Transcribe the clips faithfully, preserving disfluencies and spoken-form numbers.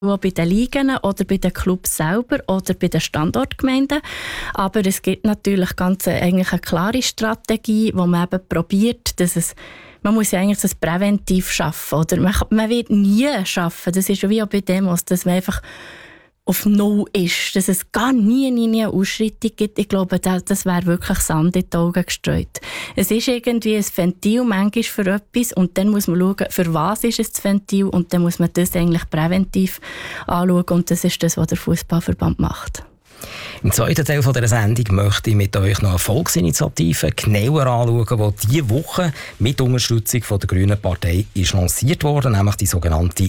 bei den Ligen oder bei den Clubs selber oder bei den Standortgemeinden. Aber es gibt natürlich ganz eigentlich eine klare Strategie, wo man eben probiert, dass es man muss ja eigentlich das präventiv schaffen, oder? Man, man wird nie schaffen, das ist ja wie auch bei Demos, dass man einfach auf Null ist, dass es gar nie, nie, nie eine Ausschreitung gibt. Ich glaube, das, das wäre wirklich Sand in die Augen gestreut. Es ist irgendwie ein Ventil manchmal für etwas und dann muss man schauen, für was ist es das Ventil und dann muss man das eigentlich präventiv anschauen und das ist das, was der Fußballverband macht. Im zweiten Teil dieser Sendung möchte ich mit euch noch eine Volksinitiative genauer anschauen, die diese Woche mit Unterstützung von der Grünen Partei ist lanciert wurde, nämlich die sogenannte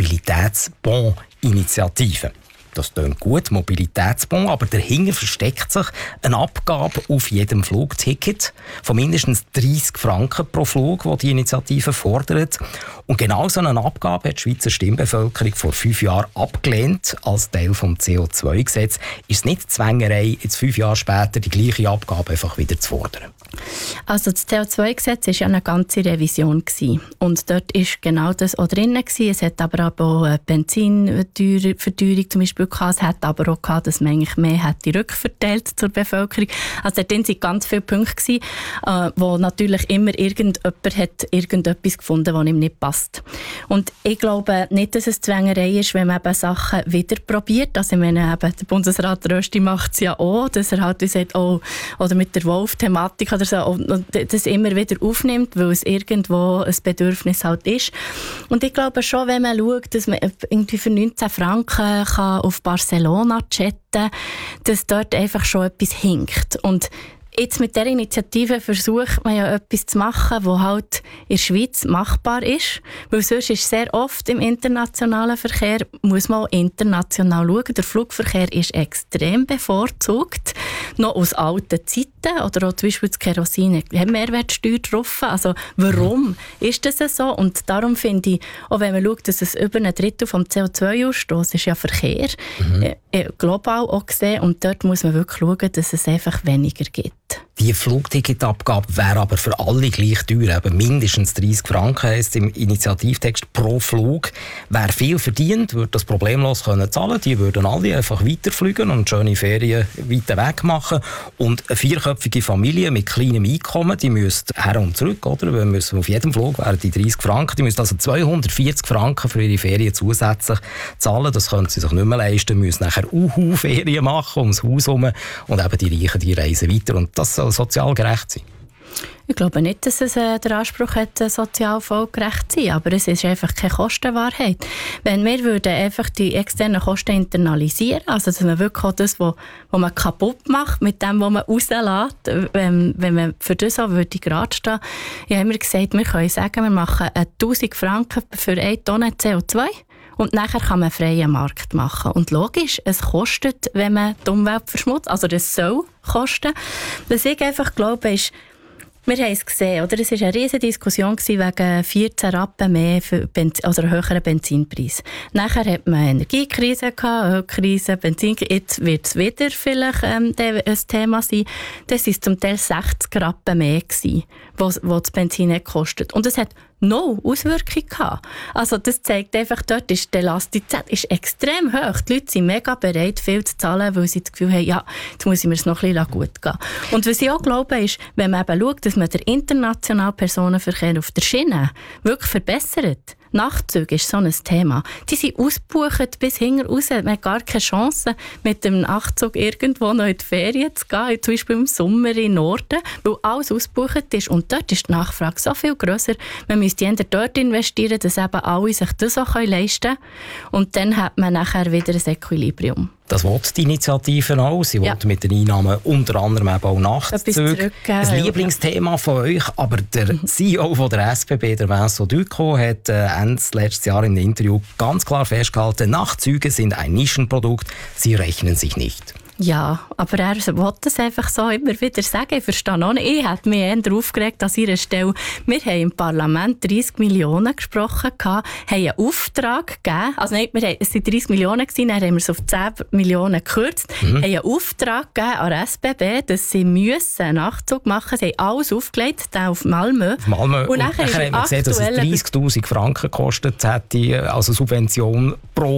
Mobilitätsbond-Initiative. Das klingt gut, Mobilitätsbon, aber dahinter versteckt sich eine Abgabe auf jedem Flugticket von mindestens dreissig Franken pro Flug, die die Initiative fordert. Und genau so eine Abgabe hat die Schweizer Stimmbevölkerung vor fünf Jahren abgelehnt. Als Teil des C O zwei Gesetzes ist es nicht Zwängerei, jetzt fünf Jahre später die gleiche Abgabe einfach wieder zu fordern. Also das C O zwei Gesetz war ja eine ganze Revision gewesen. Und dort war genau das auch drin gewesen. Es hat aber auch eine Benzinverteuerung zum Beispiel gehabt. Es hat aber auch gehabt, dass man eigentlich mehr hätte rückverteilt zur Bevölkerung. Also dort waren ganz viele Punkte gewesen, äh, wo natürlich immer irgendjemand hat irgendetwas gefunden, was ihm nicht passt. Und ich glaube nicht, dass es Zwängerei ist, wenn man eben Sachen wieder probiert. Also ich meine, eben, der Bundesrat Rösti macht es ja auch, dass er halt sagt, oh, oder mit der Wolf-Thematik oder so, und das immer wieder aufnimmt, weil es irgendwo ein Bedürfnis halt ist. Und ich glaube schon, wenn man schaut, dass man irgendwie für neunzehn Franken kann auf Barcelona chatten kann, dass dort einfach schon etwas hinkt. Und jetzt mit dieser Initiative versucht man ja etwas zu machen, was halt in der Schweiz machbar ist. Weil sonst ist sehr oft im internationalen Verkehr, muss man auch international schauen. Der Flugverkehr ist extrem bevorzugt. Noch aus alten Zeiten. Oder auch zum Beispiel das Kerosin hat Mehrwertsteuer drauf. Also warum ist das so? Und darum finde ich, auch wenn man schaut, dass es über ein Drittel vom C O zwei Ausstoß ist ja Verkehr, mhm. äh, global auch gesehen. Und dort muss man wirklich schauen, dass es einfach weniger gibt. Die Flugticketabgabe wäre aber für alle gleich teuer. Eben mindestens dreissig Franken heisst im Initiativtext pro Flug. Wer viel verdient, würde das problemlos können zahlen. Die würden alle einfach weiterfliegen und schöne Ferien weiter weg machen. Und eine vierköpfige Familie mit kleinem Einkommen, die müsste her und zurück, oder? Wir müssen auf jedem Flug wären die dreissig Franken. Die müsste also zweihundertvierzig Franken für ihre Ferien zusätzlich zahlen. Das können sie sich nicht mehr leisten. Müssen nachher Uhu-Ferien machen ums Haus herum. Und eben die Reichen, die reisen weiter. Und das soll sozial gerecht sein. Ich glaube nicht, dass es äh, der Anspruch hat, sozial vollgerecht zu sein, aber es ist einfach keine Kostenwahrheit. Wenn wir würden einfach die externen Kosten internalisieren, also dass man wirklich auch das, was man kaputt macht, mit dem, was man rauslässt, wenn, wenn man für das auch würde gerade stehen, ich habe immer gesagt, wir können sagen, wir machen tausend Franken für eine Tonne C O zwei. Und nachher kann man einen freien Markt machen. Und logisch, es kostet, wenn man die Umwelt verschmutzt. Also das soll kosten. Was ich einfach glaube, ist, wir haben es gesehen, oder? Es war eine riesige Diskussion wegen vierzehn Rappen mehr für Benzin, also höheren Benzinpreis. Nachher hat man eine Energiekrise gehabt, Ölkrise, Benzinkrise. Jetzt wird es wieder vielleicht ähm, ein Thema sein. Das war zum Teil sechzig Rappen mehr gewesen, was, was das Benzin nicht kostet. Und es hat no Auswirkungen gehabt. Also das zeigt einfach, dort ist die Elastizität ist extrem hoch. Die Leute sind mega bereit, viel zu zahlen, weil sie das Gefühl haben, ja, jetzt muss ich mir es noch ein bisschen gut gehen. Und was ich auch glaube, ist, wenn man eben schaut, dass man den internationalen Personenverkehr auf der Schiene wirklich verbessert. Nachtzüge ist so ein Thema. Die sind ausgebucht bis hinten raus. Man hat gar keine Chance, mit dem Nachtzug irgendwo noch in die Ferien zu gehen, zum Beispiel im Sommer in den Norden, weil alles ausgebucht ist. Und dort ist die Nachfrage so viel grösser. Man müsste eher dort investieren, dass eben alle sich das auch leisten können. Und dann hat man nachher wieder ein Equilibrium. Das will die Initiative auch. Sie ja. will mit den Einnahmen unter anderem eben auch Nachtzüge. Ein Lieblingsthema von euch, aber der C E O von der S B B, der Vincent Ducrot, hat äh, Ende letztes Jahr in einem Interview ganz klar festgehalten, Nachtzüge sind ein Nischenprodukt, sie rechnen sich nicht. Ja, aber er will das einfach so immer wieder sagen. Ich verstehe auch nicht. Ich hätte mich eher aufgeregt an ihrer Stelle. Wir haben im Parlament dreissig Millionen gesprochen, haben einen Auftrag gegeben. Also nicht, wir haben, es waren dreissig Millionen, dann haben wir es auf zehn Millionen gekürzt. Mhm. Haben einen Auftrag gegeben an der S B B, dass sie müssen einen Nachzug machen müssen. Sie haben alles aufgelegt, den auf Malmö. Auf Malmö. Und, und nachher haben wir gesehen, dass es dreissigtausend Franken gekostet hätte, also Subvention pro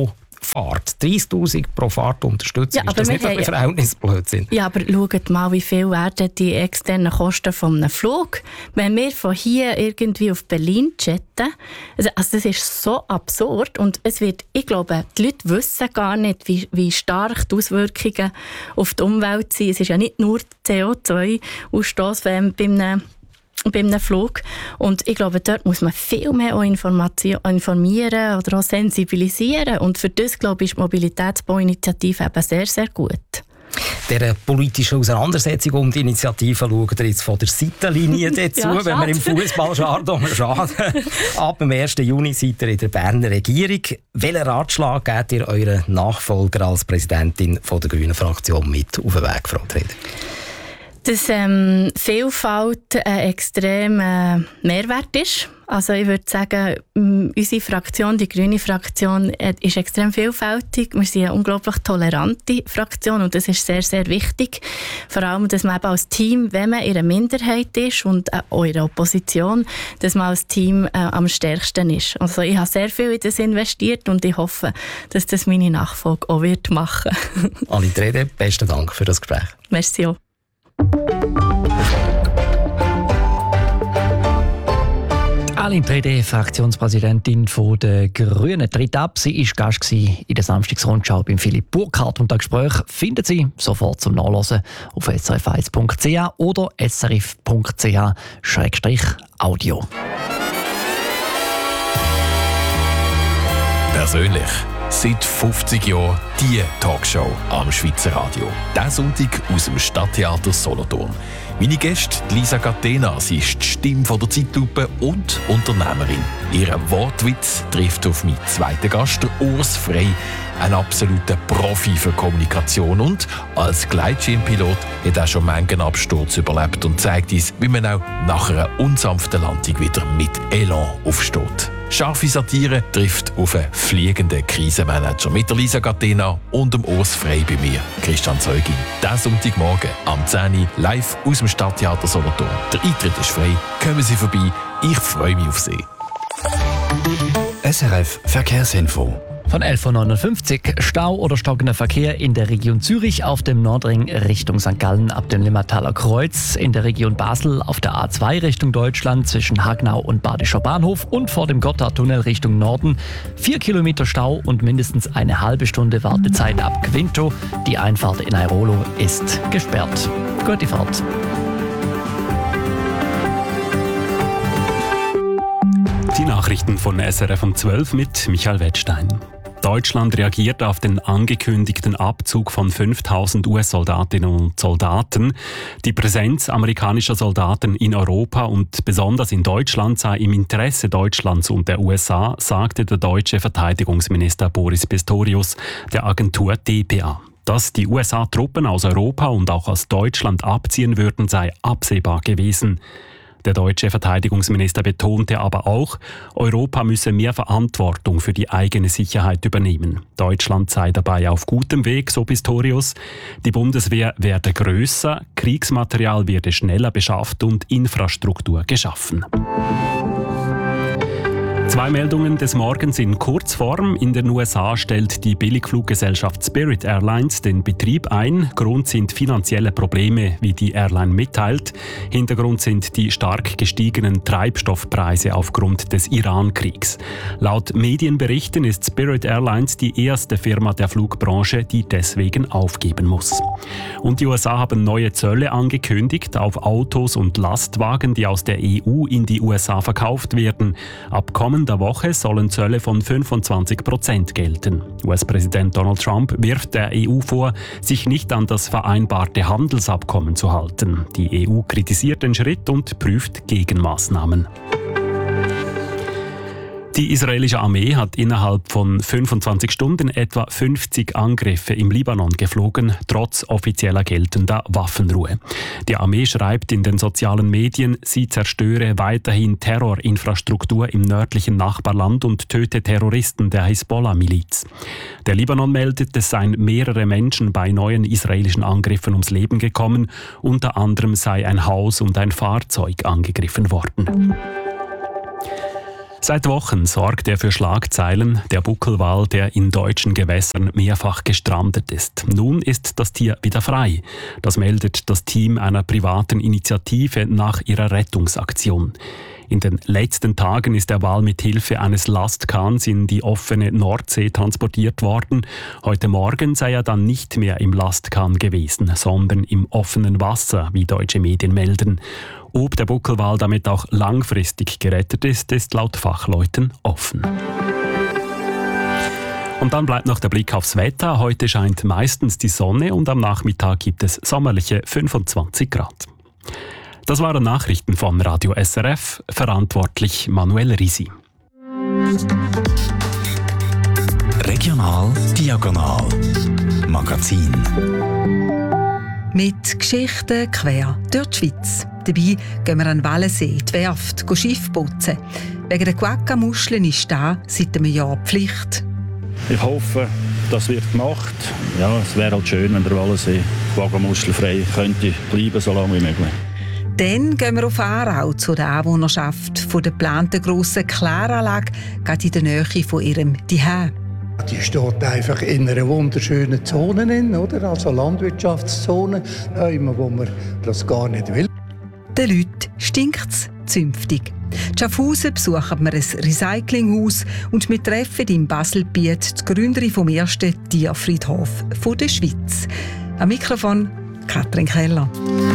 Fahrt. dreissigtausend pro Fahrt unterstützen. Ja, ist das nicht ein Verhältnisblödsinn? Ja, aber schaut mal, wie viel werden die externen Kosten von einem Flug. Wenn wir von hier irgendwie auf Berlin jetten, also das ist so absurd und es wird, ich glaube, die Leute wissen gar nicht, wie, wie stark die Auswirkungen auf die Umwelt sind. Es ist ja nicht nur C O zwei Ausstoß bei einem bei einem Flug. Und ich glaube, dort muss man viel mehr auch informieren oder auch sensibilisieren. Und für das, glaube ich, ist die Mobilitätsbauinitiative eben sehr, sehr gut. Der politischen Auseinandersetzung um die Initiative schauen wir jetzt von der Seitenlinie dazu, ja, wenn wir im Fußballjargon schaden. Ab dem ersten Juni seid ihr in der Berner Regierung. Welchen Ratschlag gebt ihr eurer Nachfolger als Präsidentin von der Grünen Fraktion mit auf den Weg, Frau Treder? Dass ähm, Vielfalt ein extremer äh, Mehrwert ist. Also ich würde sagen, unsere Fraktion, die grüne Fraktion, ist extrem vielfältig. Wir sind eine unglaublich tolerante Fraktion und das ist sehr, sehr wichtig. Vor allem, dass man eben als Team, wenn man in einer Minderheit ist und auch in der Opposition, dass man als Team äh, am stärksten ist. Also ich habe sehr viel in das investiert und ich hoffe, dass das meine Nachfolge auch wird machen. Aline Trede, besten Dank für das Gespräch. Merci auch. Aline Trede, Fraktionspräsidentin der Grünen, tritt ab. Sie war Gast in der Samstagsrundschau beim Philipp Burkhardt. Und das Gespräch finden Sie sofort zum Nachlesen auf s r f eins punkt c h oder s r f punkt c h slash audio. Persönlich. Seit fünfzig Jahren die Talkshow am Schweizer Radio. Diesen Sonntag aus dem Stadttheater Solothurn. Meine Gäste, Lisa Catena, sie ist die Stimme von der Zeitlupe und Unternehmerin. Ihr Wortwitz trifft auf meinen zweiten Gast, der Urs Frey, ein absoluter Profi für Kommunikation und als Gleitschirmpilot hat er schon manchen Absturz überlebt und zeigt uns, wie man auch nach einer unsanften Landung wieder mit Elan aufsteht. Scharfe Satire trifft auf einen fliegenden Krisenmanager mit der Lisa Catena und dem Urs Frey bei mir, Christian Zeugin. Diesen Sonntagmorgen am zehn Uhr live aus dem Stadttheater Solothurn. Der Eintritt ist frei. Kommen Sie vorbei. Ich freue mich auf Sie. S R F Verkehrsinfo. Von elf Uhr neunundfünfzig Stau oder stockender Verkehr in der Region Zürich auf dem Nordring Richtung Sankt Gallen ab dem Limmertaler Kreuz, in der Region Basel auf der A zwei Richtung Deutschland zwischen Hagnau und Badischer Bahnhof und vor dem Gotthardtunnel Richtung Norden. Vier Kilometer Stau und mindestens eine halbe Stunde Wartezeit ab Quinto. Die Einfahrt in Airolo ist gesperrt. Gute Fahrt. Die Nachrichten von S R F um zwölf mit Michael Wettstein. Deutschland reagiert auf den angekündigten Abzug von fünftausend U S-Soldatinnen und Soldaten. Die Präsenz amerikanischer Soldaten in Europa und besonders in Deutschland sei im Interesse Deutschlands und der U S A, sagte der deutsche Verteidigungsminister Boris Pistorius der Agentur D P A. Dass die U S A Truppen aus Europa und auch aus Deutschland abziehen würden, sei absehbar gewesen. Der deutsche Verteidigungsminister betonte aber auch, Europa müsse mehr Verantwortung für die eigene Sicherheit übernehmen. Deutschland sei dabei auf gutem Weg, so Pistorius. Die Bundeswehr werde grösser, Kriegsmaterial werde schneller beschafft und Infrastruktur geschaffen. Zwei Meldungen des Morgens in Kurzform. In den U S A stellt die Billigfluggesellschaft Spirit Airlines den Betrieb ein. Grund sind finanzielle Probleme, wie die Airline mitteilt. Hintergrund sind die stark gestiegenen Treibstoffpreise aufgrund des Iran-Kriegs. Laut Medienberichten ist Spirit Airlines die erste Firma der Flugbranche, die deswegen aufgeben muss. Und die U S A haben neue Zölle angekündigt auf Autos und Lastwagen, die aus der E U in die U S A verkauft werden. Ab kommender Woche sollen Zölle von fünfundzwanzig Prozent gelten. U S-Präsident Donald Trump wirft der E U vor, sich nicht an das vereinbarte Handelsabkommen zu halten. Die E U kritisiert den Schritt und prüft Gegenmaßnahmen. Die israelische Armee hat innerhalb von fünfundzwanzig Stunden etwa fünfzig Angriffe im Libanon geflogen, trotz offizieller geltender Waffenruhe. Die Armee schreibt in den sozialen Medien, sie zerstöre weiterhin Terrorinfrastruktur im nördlichen Nachbarland und töte Terroristen der Hisbollah-Miliz. Der Libanon meldet, es seien mehrere Menschen bei neuen israelischen Angriffen ums Leben gekommen. Unter anderem sei ein Haus und ein Fahrzeug angegriffen worden. Seit Wochen sorgt er für Schlagzeilen, der Buckelwal, der in deutschen Gewässern mehrfach gestrandet ist. Nun ist das Tier wieder frei. Das meldet das Team einer privaten Initiative nach ihrer Rettungsaktion. In den letzten Tagen ist der Wal mit Hilfe eines Lastkahns in die offene Nordsee transportiert worden. Heute Morgen sei er dann nicht mehr im Lastkahn gewesen, sondern im offenen Wasser, wie deutsche Medien melden. Ob der Buckelwal damit auch langfristig gerettet ist, ist laut Fachleuten offen. Und dann bleibt noch der Blick aufs Wetter. Heute scheint meistens die Sonne und am Nachmittag gibt es sommerliche fünfundzwanzig Grad. Das waren Nachrichten von Radio S R F, verantwortlich Manuel Risi. Regional Diagonal Magazin. Mit Geschichten quer durch die Schweiz. Dabei gehen wir an den Wallensee, die Werft, Schiff putzen. Wegen der Quagga-Muscheln ist das seit einem Jahr Pflicht. Ich hoffe, das wird gemacht. Ja, es wäre halt schön, wenn der Wallensee Quagga-muschelfrei könnte bleiben, so lange wie möglich. Dann gehen wir auf Aarau zu der Anwohnerschaft von der geplanten grossen Klaranlage, gerade in der Nähe von ihrem Zuhause. Die steht einfach in einer wunderschönen Zone, in, oder? Also Landwirtschaftszone, immer wo man das gar nicht will. Den Leuten stinkt es zünftig. In Schaffhausen besuchen wir ein Recyclinghaus und wir treffen im Baselbiet die Gründerin vom ersten Tierfriedhof der Schweiz. Am Mikrofon Katrin Keller.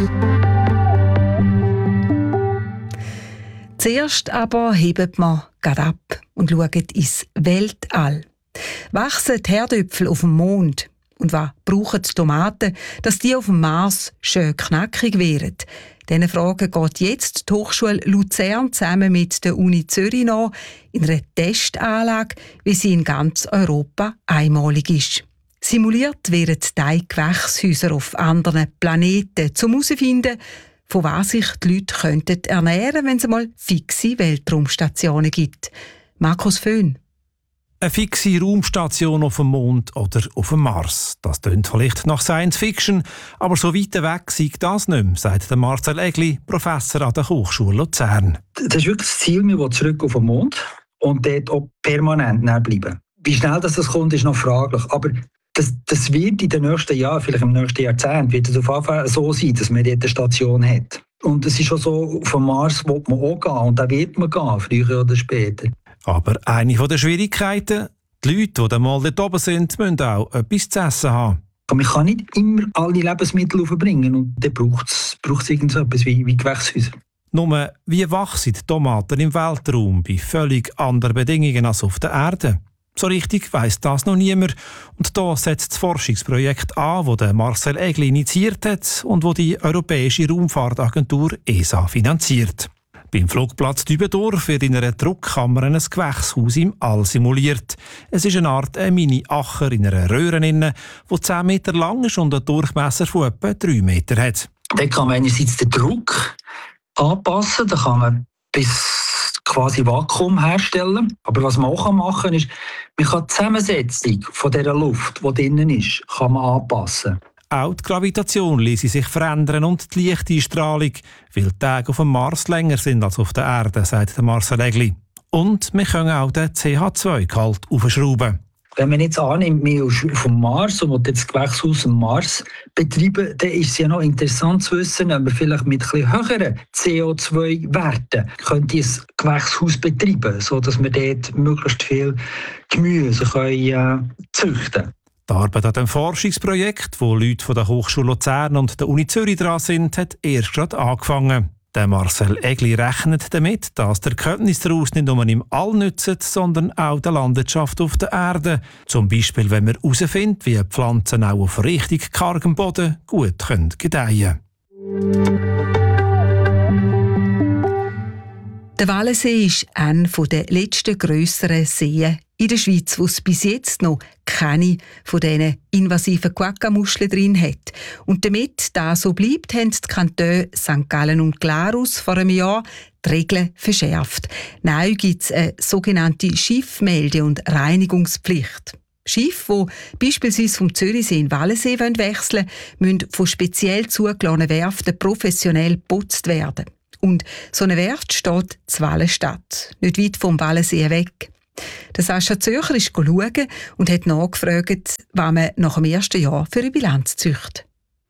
Zuerst aber heben wir gerade ab und schauen ins Weltall. Wachsen die Herdöpfel auf dem Mond? Und was brauchen die Tomaten, dass die auf dem Mars schön knackig werden? Diesen Fragen geht jetzt die Hochschule Luzern zusammen mit der Uni Zürich nach in einer Testanlage, wie sie in ganz Europa einmalig ist. Simuliert werden die Gewächshäuser auf anderen Planeten, um herauszufinden, von was sich die Leute könnten ernähren, wenn es mal fixe Weltraumstationen gibt. Markus Föhn. Eine fixe Raumstation auf dem Mond oder auf dem Mars. Das klingt vielleicht nach Science Fiction, aber so weit weg sei das nicht mehr, sagt Marcel Egli, Professor an der Hochschule Luzern. Das ist wirklich das Ziel, wir wollen zurück auf den Mond und dort auch permanent bleiben. Wie schnell das kommt, ist noch fraglich. Aber das, das wird in den nächsten Jahren, vielleicht im nächsten Jahrzehnt, wird es auf jeden Fall so sein, dass man dort eine Station hat. Und es ist schon so, auf den Mars will man auch gehen und da wird man gehen, früher oder später. Aber eine der Schwierigkeiten, die Leute, die dann mal dort oben sind, müssen auch etwas zu essen haben. Man kann nicht immer alle Lebensmittel aufbringen und dann braucht es irgendetwas wie, wie Gewächshäuser. Nur, wie wachsen die Tomaten im Weltraum bei völlig anderen Bedingungen als auf der Erde? So richtig weiss das noch niemand. Und da setzt das Forschungsprojekt an, das Marcel Egli initiiert hat und das die Europäische Raumfahrtagentur E S A finanziert. Beim Flugplatz Dübendorf wird in einer Druckkammer ein Gewächshaus im All simuliert. Es ist eine Art ein Mini-Acher in einer Röhre, die zehn Meter lang ist und einen Durchmesser von etwa drei Meter hat. Da kann man einerseits den Druck anpassen, da kann man bis quasi Vakuum herstellen. Aber was man auch machen kann, ist, man kann die Zusammensetzung von dieser Luft, die drinnen ist, kann man anpassen. Auch die Gravitation ließe sich verändern und die Lichteinstrahlung, weil die Tage auf dem Mars länger sind als auf der Erde, sagt Marcel Egli. Und wir können auch den C H zwei Gehalt aufschrauben. Wenn man jetzt annimmt, wir sind auf dem Mars und das Gewächshaus am Mars betreiben, dann ist es ja noch interessant zu wissen, ob wir vielleicht mit etwas höheren C O zwei Werten könnte ein Gewächshaus betreiben, sodass wir dort möglichst viel Gemüse können, äh, züchten können. Die Arbeit an dem Forschungsprojekt, wo Leute von der Hochschule Luzern und der Uni Zürich dran sind, hat erst gerade angefangen. Der Marcel Egli rechnet damit, dass die Erkenntnisse daraus nicht nur im All nützen, sondern auch der Landwirtschaft auf der Erde. Zum Beispiel, wenn man herausfindet, wie Pflanzen auch auf richtig kargem Boden gut gedeihen können. Der Wallensee ist einer der letzten grösseren Seen in der Schweiz, wo es bis jetzt noch keine von diesen invasiven Quagga-Muscheln drin hat. Und damit das so bleibt, haben die Kantone Sankt Gallen und Glarus vor einem Jahr die Regeln verschärft. Neu gibt es eine sogenannte Schiffmelde- und Reinigungspflicht. Schiffe, die beispielsweise vom Zürichsee in den Wallensee wechseln wollen, müssen von speziell zugelassenen Werften professionell geputzt werden. Und so eine Werft steht in Wallenstadt, nicht weit vom Wallensee weg. Der Sascha Zöcher ist schauen und hat nachgefragt, was man nach dem ersten Jahr für eine Bilanz züchtet.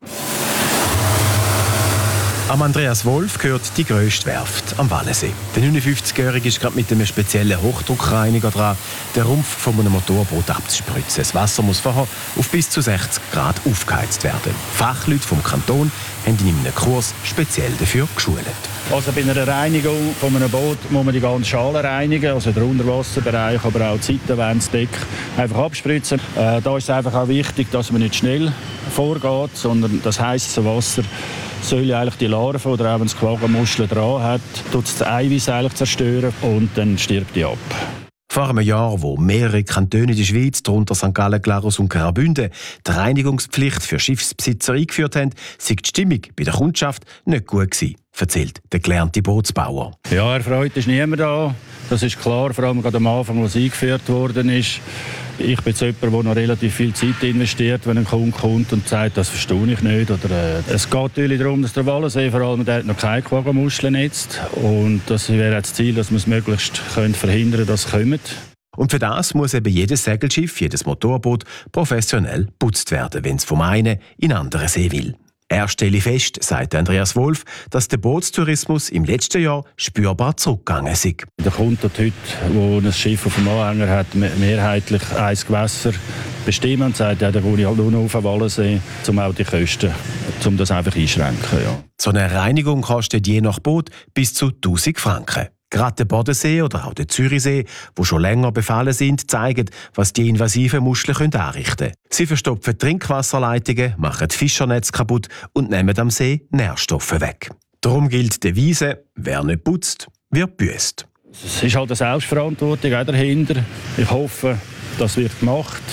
Am Andreas Wolf gehört die grösste Werft am Wallensee. Der neunundfünfzigjährige ist gerade mit einem speziellen Hochdruckreiniger dran, den Rumpf von einem Motorboot abzuspritzen. Das Wasser muss vorher auf bis zu sechzig Grad aufgeheizt werden. Fachleute vom Kanton haben ihn in einem Kurs speziell dafür geschult. Also bei einer Reinigung von einem Boot muss man die ganze Schale reinigen, also den Unterwasserbereich, aber auch die Seitenwände, das Deck einfach abspritzen. Äh, da ist es einfach auch wichtig, dass man nicht schnell vorgeht, sondern das heisse Wasser soll eigentlich die Larve oder auch wenn es Quaggamuscheln dran hat, tut es das Eiweiß eigentlich zerstören und dann stirbt die ab. Vor einem Jahr, wo mehrere Kantone der Schweiz, darunter Sankt Gallen, Glarus und Graubünden, die Reinigungspflicht für Schiffsbesitzer eingeführt haben, sei die Stimmung bei der Kundschaft nicht gut gewesen, erzählt der gelernte Bootsbauer. Ja, erfreut ist niemand da. Das ist klar, vor allem gerade am Anfang, als es eingeführt worden ist. Ich bin jetzt jemand, der noch relativ viel Zeit investiert, wenn ein Kunde kommt und sagt, das verstehe ich nicht. Oder, äh, es geht natürlich darum, dass der Wallensee vor allem der hat noch keine Quaggamuscheln jetzt. Und das wäre das Ziel, dass wir es möglichst können verhindern können, dass sie kommen. Und für das muss eben jedes Segelschiff, jedes Motorboot professionell geputzt werden, wenn es vom einen in einen anderen See will. Er stelle fest, sagt Andreas Wolf, dass der Bootstourismus im letzten Jahr spürbar zurückgegangen ist. Der Kunde hat heute, wo ein Schiff auf dem Anhänger hat, mehrheitlich ein Gewässer bestimmen und sagt, ja, da gehe ich halt nur noch auf den Wallensee, um auch die Kosten, um das einfach einschränken. Ja. So eine Reinigung kostet je nach Boot bis zu tausend Franken. Gerade der Bodensee oder auch der Zürichsee, die schon länger befallen sind, zeigen, was die invasiven Muscheln anrichten können. Sie verstopfen Trinkwasserleitungen, machen Fischernetze kaputt und nehmen am See Nährstoffe weg. Darum gilt die Devise, wer nicht putzt, wird büßt. Es ist halt eine Selbstverantwortung auch dahinter. Ich hoffe, das wird gemacht.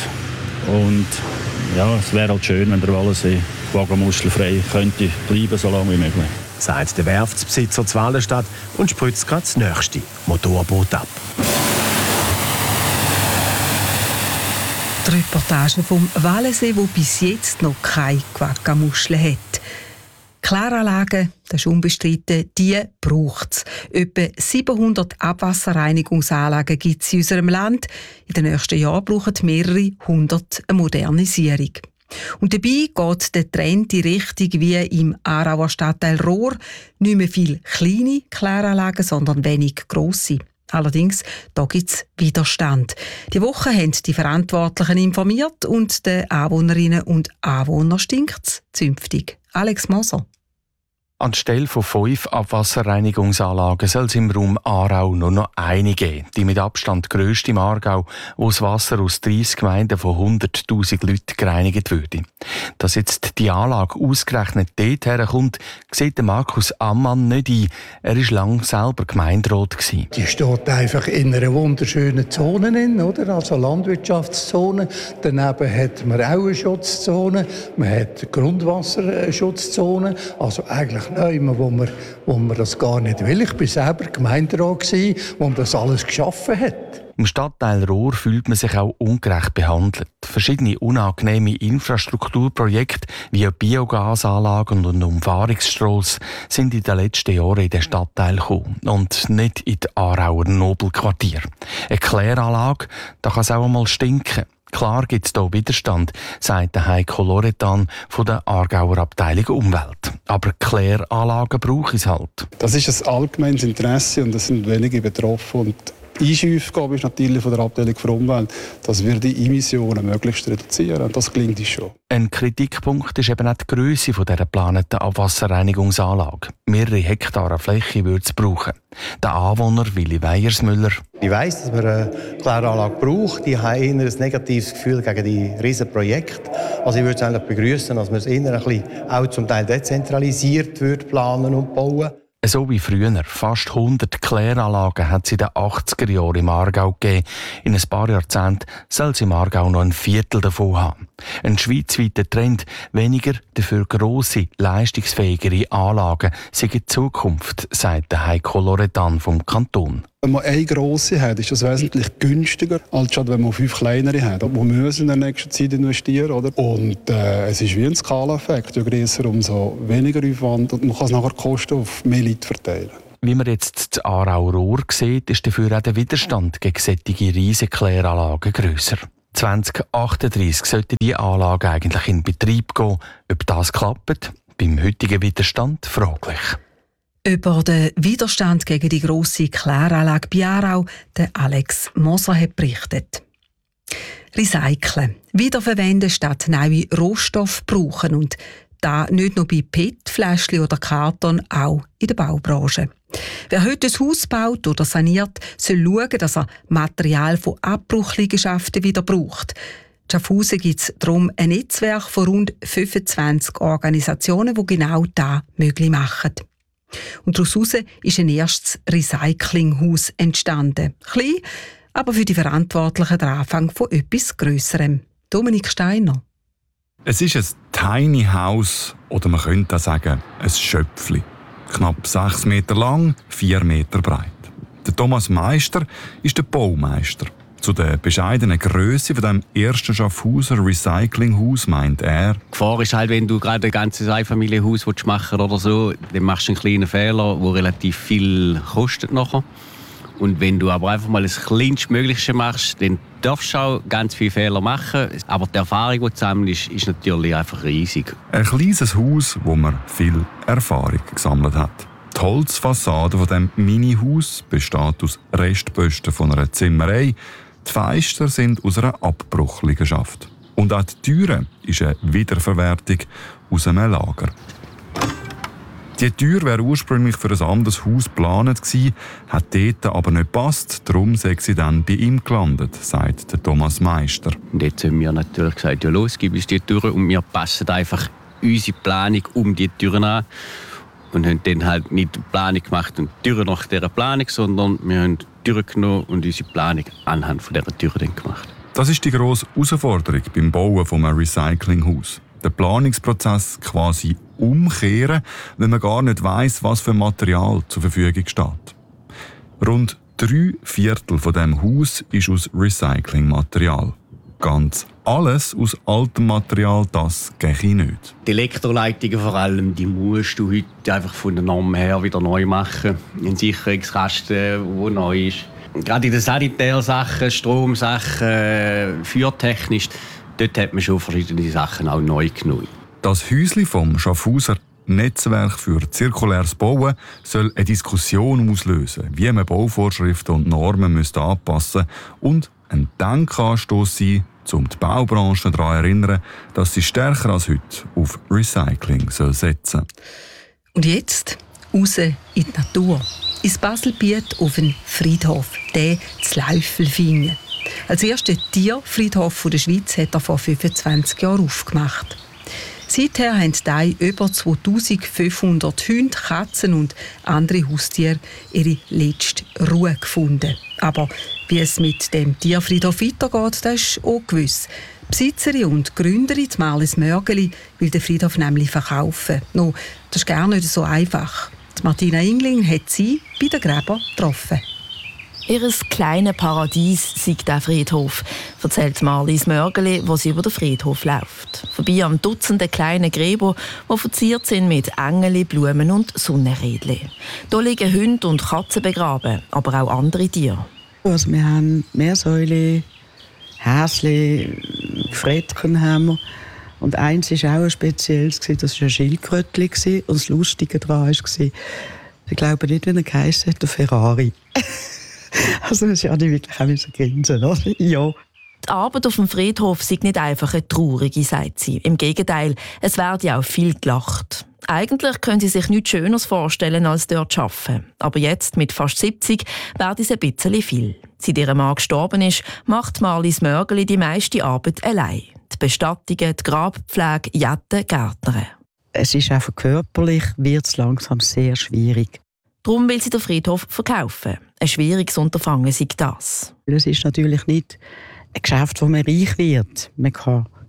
Und ja, es wäre halt schön, wenn der Wallensee quaggamuschelfrei könnte bleiben, so lange wie möglich. Sagt der Werftsbesitzer zu Wallenstadt und spritzt gerade das nächste Motorboot ab. Die Reportage vom Wallensee, wo bis jetzt noch keine Quaggamuscheln hat. Kläranlagen, das ist unbestritten, die braucht es. Etwa siebenhundert Abwasserreinigungsanlagen gibt es in unserem Land. In den nächsten Jahren brauchen mehrere hundert eine Modernisierung. Und dabei geht der Trend in Richtung wie im Aarauer Stadtteil Rohr. Nicht mehr viele kleine Kläranlagen, sondern wenig grosse. Allerdings, da gibt es Widerstand. Die Woche haben die Verantwortlichen informiert und den Anwohnerinnen und Anwohnern stinkt es zünftig. Alex Moser. Anstelle von fünf Abwasserreinigungsanlagen soll es im Raum Aarau nur noch eine geben. Die mit Abstand grösste im Aargau, wo das Wasser aus dreissig Gemeinden von hunderttausend Leuten gereinigt würde. Dass jetzt die Anlage ausgerechnet dort herkommt, sieht Markus Ammann nicht ein. Er war lange selber Gemeinderat. Die steht einfach in einer wunderschönen Zone, oder? Also Landwirtschaftszone. Daneben hat man auch eine Schutzzone. Man hat Grundwasserschutzzone. Also eigentlich Nein, wo man, wo man das gar nicht will. Ich war selber Gemeinderat, wo man das alles geschaffen hat. Im Stadtteil Rohr fühlt man sich auch ungerecht behandelt. Verschiedene unangenehme Infrastrukturprojekte wie Biogasanlagen und Umfahrungsstrasse sind in den letzten Jahren in den Stadtteil gekommen und nicht in die Aarauer Nobelquartier. Eine Kläranlage, da kann es auch einmal stinken. Klar gibt es hier Widerstand, sagt der Heiko Loretan von der Aargauer Abteilung Umwelt. Aber Kläranlagen braucht es halt. Das ist ein allgemeines Interesse und es sind wenige betroffen. Und die Einschaufgabe ist natürlich von der Abteilung für Umwelt, dass wir die Emissionen möglichst reduzieren. Und das gelingt uns schon. Ein Kritikpunkt ist eben auch die Grösse dieser geplanten Abwasserreinigungsanlage. Mehrere Hektare Fläche würde es brauchen. Der Anwohner Willi Weiersmüller. Ich weiss, dass man eine Kläranlage braucht. Die haben eher ein negatives Gefühl gegen die riesen Projekte. Also ich würde es eigentlich begrüßen, dass man es eher ein bisschen auch zum Teil dezentralisiert würde planen und bauen. So wie früher. Fast hundert Kläranlagen hat es in den achtziger Jahren im Aargau gegeben. In ein paar Jahrzehnten soll es im Aargau noch ein Viertel davon haben. Ein schweizweiter Trend, weniger, dafür grosse, leistungsfähigere Anlagen sind in Zukunft, sagt der Heiko Loredan vom Kanton. Wenn man eine grosse hat, ist das wesentlich günstiger, als wenn man fünf kleinere hat. Wir müssen in der nächsten Zeit investieren. Oder? Und äh, es ist wie ein Skala-Effekt. Je grösser, umso weniger Aufwand. Und man kann es nachher Kosten auf mehr Leute verteilen. Wie man jetzt das Aarau-Rohr sieht, ist dafür auch der Widerstand gegen solche Riesenkläranlagen grösser. zwanzig achtunddreißig sollte die Anlage eigentlich in Betrieb gehen. Ob das klappt, beim heutigen Widerstand fraglich. Über den Widerstand gegen die grosse Kläranlage bei Aarau, der Alex Moser hat berichtet. Recyceln, wiederverwenden statt neue Rohstoffe brauchen und da nicht nur bei P E T-Fläschchen oder Karton, auch in der Baubranche. Wer heute ein Haus baut oder saniert, soll schauen, dass er Material von Abbruchliegenschaften wieder braucht. In Schaffhausen gibt es darum ein Netzwerk von rund fünfundzwanzig Organisationen, die genau das möglich machen. Und daraus ist ein erstes Recyclinghaus entstanden. Klein, aber für die Verantwortlichen der Anfang von etwas Grösserem. Dominik Steiner. Es ist ein Tiny House oder man könnte auch sagen, ein Schöpfli. Knapp sechs Meter lang, vier Meter breit. Der Thomas Meister ist der Baumeister. Zu der bescheidenen Grösse von dem ersten Schaffhauser Recyclinghaus meint er: Die Gefahr ist halt, wenn du gerade ein ganzes Einfamilienhaus machen willst oder so, dann machst du einen kleinen Fehler, der relativ viel kostet nachher. Und wenn du aber einfach mal das Kleinstmögliche machst, dann darfst du auch ganz viele Fehler machen. Aber die Erfahrung, die du sammelst, ist natürlich einfach riesig. Ein kleines Haus, wo man viel Erfahrung gesammelt hat. Die Holzfassade von dem Mini-Haus besteht aus Restposten von einer Zimmerei. Die Fenster sind aus einer Abbruchliegenschaft. Und auch die Türe ist eine Wiederverwertung aus einem Lager. Die Tür wäre ursprünglich für ein anderes Haus geplant gewesen, hat dort aber nicht gepasst, darum sei sie dann bei ihm gelandet, sagt der Thomas Meister. Und jetzt haben wir natürlich gesagt, ja los, gib uns die Türe und wir passen einfach unsere Planung um die Türen an. Und haben dann halt nicht die Planung gemacht und die Türen nach dieser Planung, sondern wir haben die Türen genommen und unsere Planung anhand von dieser Türen dann gemacht. Das ist die grosse Herausforderung beim Bauen eines Recyclinghaus. Den Planungsprozess quasi umkehren, wenn man gar nicht weiss, was für Material zur Verfügung steht. Rund drei Viertel von dem Haus ist aus Recyclingmaterial. Ganz alles aus altem Material, das gehe nicht. Die Elektroleitungen vor allem, die musst du heute einfach von der Norm her wieder neu machen. Ein Sicherungskasten, der neu ist. Gerade in den Sanitärsachen, Stromsachen, feuertechnisch, dort hat man schon verschiedene Sachen auch neu genommen. Das Häuschen vom Schaffhauser Netzwerk für zirkuläres Bauen soll eine Diskussion auslösen, wie man Bauvorschriften und Normen müsste anpassen und ein Denkanstoss sein, um die Baubranche daran zu erinnern, dass sie stärker als heute auf Recycling soll setzen. Und jetzt raus in die Natur. Ins Baselbiet auf einen Friedhof, der zu Läufelfingen. Als erster Tierfriedhof der Schweiz hat er vor fünfundzwanzig Jahren aufgemacht. Seither haben die über zweitausendfünfhundert Hunde, Katzen und andere Haustiere ihre letzte Ruhe gefunden. Aber wie es mit dem Tierfriedhof weitergeht, das ist auch gewiss. Die Besitzerin und Gründerin Marlies Mörgeli will den Friedhof nämlich verkaufen. No, das ist gar nicht so einfach. Die Martina Ingling hat sie bei den Gräbern getroffen. Ihres kleine Paradies sei der Friedhof, erzählt Marlies Mörgeli, wo sie über den Friedhof läuft. Vorbei am Dutzenden kleinen Gräber, die verziert sind mit Engeli, Blumen und Sonnenrädchen. Hier liegen Hunde und Katzen begraben, aber auch andere Tiere. Also wir haben Meersäule, Häschen, Frettchen haben wir. Und eins war auch ein spezielles, das war ein Schildkrötchen. Und das Lustige daran war, ich glaube nicht, wenn er geheissen hat, der Ferrari. Also das ist ja nicht wirklich auch grinsen, oder? Ja. Die Arbeit auf dem Friedhof sei nicht einfach eine traurige, sagt sie. Im Gegenteil, es werde auch viel gelacht. Eigentlich können sie sich nichts Schöneres vorstellen, als dort zu arbeiten. Aber jetzt, mit fast siebzig, werde es ein bisschen viel. Seit ihr Mann gestorben ist, macht Marlies Mörgeli die meiste Arbeit allein. Die Bestattungen, die Grabpflege, Jetten, Gärtnern. Es ist einfach körperlich, wird es langsam sehr schwierig. Darum will sie den Friedhof verkaufen. Ein schwieriges Unterfangen sei das. Es ist natürlich nicht ein Geschäft, wo man reich wird. Man kann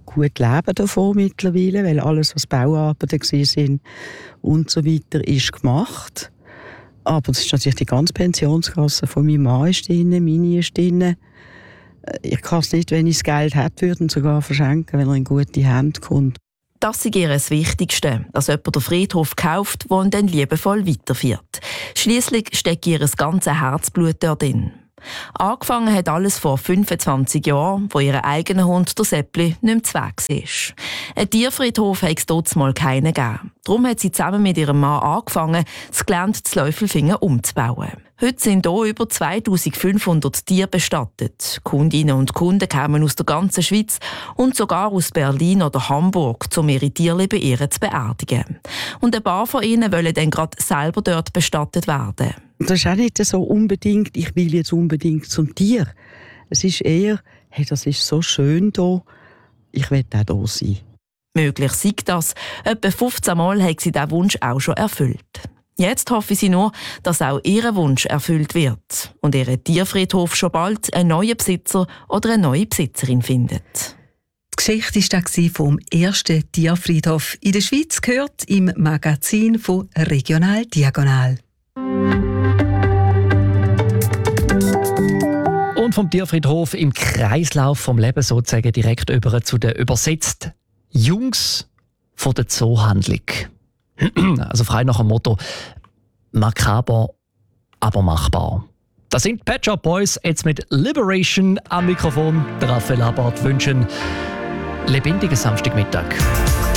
gut leben davon mittlerweile, weil alles, was Bauarbeiten waren und so weiter, ist gemacht. Aber das ist natürlich die ganze Pensionskasse von meinem Mann ist drin, meine ist drin. Ich kann es nicht, wenn ich das Geld hätte, würde ihn sogar verschenken, wenn er in gute Hände kommt. Das ist ihr das Wichtigste, dass jemand den Friedhof kauft, der ihn dann liebevoll weiterführt. Schliesslich steckt ihr das ganze Herzblut dort drin. Angefangen hat alles vor fünfundzwanzig Jahren, wo ihr eigener Hund, der Seppli, nicht mehr zu Weg war. Ein Tierfriedhof hat es dort mal keinen gegeben. Darum hat sie zusammen mit ihrem Mann angefangen, das Gelände zu Läufelfingen umzubauen. Heute sind hier über zweitausendfünfhundert Tiere bestattet. Kundinnen und Kunden kommen aus der ganzen Schweiz und sogar aus Berlin oder Hamburg, um ihre Tiere bei ihr zu beerdigen. Und ein paar von ihnen wollen dann gerade selber dort bestattet werden. Das ist auch nicht so unbedingt, ich will jetzt unbedingt zum Tier. Es ist eher, hey, das ist so schön hier, ich will auch hier sein. Möglich sei das. Etwa fünfzehn Mal hat sie diesen Wunsch auch schon erfüllt. Jetzt hoffe sie nur, dass auch ihr Wunsch erfüllt wird und ihr Tierfriedhof schon bald einen neuen Besitzer oder eine neue Besitzerin findet. Die Geschichte war vom ersten Tierfriedhof in der Schweiz, gehört im Magazin von Regional Diagonal. Und vom Tierfriedhof im Kreislauf vom Leben sozusagen direkt über zu den übersetzt Jungs von der Zoohandlung. Also frei nach dem Motto makaber, aber machbar. Das sind Pet Shop Boys jetzt mit Liberation am Mikrofon. Der Raphael Abart wünschen lebendigen Samstagmittag.